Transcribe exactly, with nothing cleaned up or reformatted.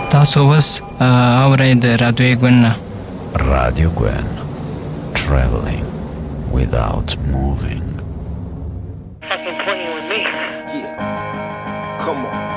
تاسو وس اورئ د رادیو ګوند Radio Gwen. Traveling without moving. Fucking playing with me. Yeah. Come on.